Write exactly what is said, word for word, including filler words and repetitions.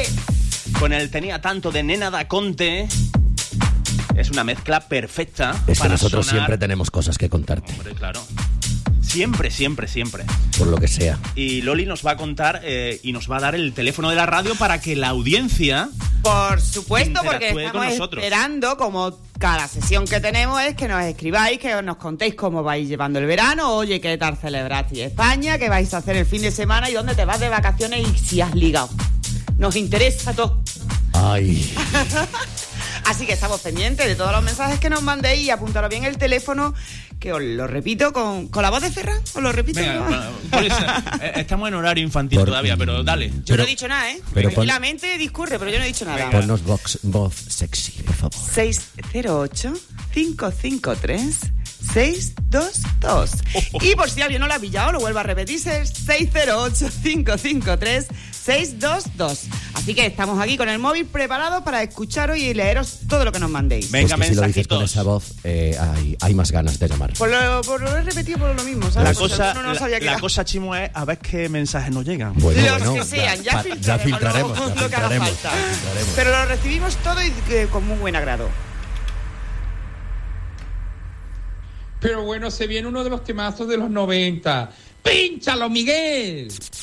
¡Ole! Con el Tenía Tanto de Nena Da Conte. Es una mezcla perfecta. Es que para nosotros sonar... siempre tenemos cosas que contarte. Hombre, claro. Siempre, siempre, siempre. Por lo que sea. Y Loli nos va a contar eh, y nos va a dar el teléfono de la radio para que la audiencia... Por supuesto, porque interactúe con estamos nosotros. esperando, como cada sesión que tenemos, es que nos escribáis, que nos contéis cómo vais llevando el verano. Oye, qué tal celebrasteis España, qué vais a hacer el fin de semana y dónde te vas de vacaciones y si has ligado. Nos interesa todo. Ay. Así que estamos pendientes de todos los mensajes que nos mandéis y apuntalo bien el teléfono, que os lo repito con, con la voz de Ferran. Os lo repito. Venga, bueno, por eso, eh, estamos en horario infantil Por- todavía, pero dale. Yo Pero- no he dicho nada, ¿eh? pero pon- Tranquilamente discurre, pero yo no he dicho nada. Ponnos vox, voz sexy, por favor. seis cero ocho, cinco cinco tres, seis dos dos. Y por si alguien no lo ha pillado, lo vuelvo a repetir, es seis cero ocho, cinco cinco tres, seis dos dos. Así que estamos aquí con el móvil preparado para escucharos y leeros todo lo que nos mandéis. Venga, Es que si lo dices mensajitos. con esa voz, eh, hay, hay más ganas de llamar. Por lo, por lo he repetido por lo mismo, ¿sabes? La Por si cosa, alguno no la, sabía que la era. cosa, Chimo, es a ver qué mensajes nos llegan. Bueno, Los bueno, que sean, ya, pa- filtraremos, ya filtraremos, lo, ya lo que haga filtraremos, falta. filtraremos. Pero lo recibimos todo y eh, con muy buen agrado. Pero bueno, se viene uno de los temazos de los noventa. ¡Pínchalo, Miguel!